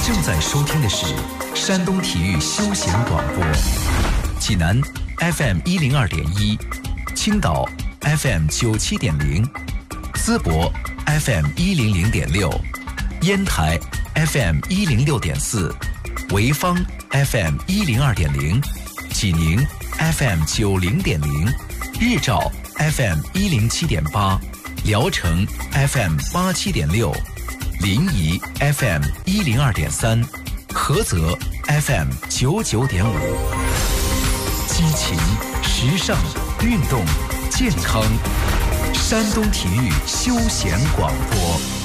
正在收听的是山东体育休闲广播，济南 FM102.1，青岛 FM97.0，淄博 FM100.6，烟台 FM106.4，潍坊 FM102.0，济宁 FM90.0，日照 FM107.8，辽城 FM87.6，临沂 FM102.3，菏泽 FM99.5。激情、时尚、运动、健康，山东体育休闲广播。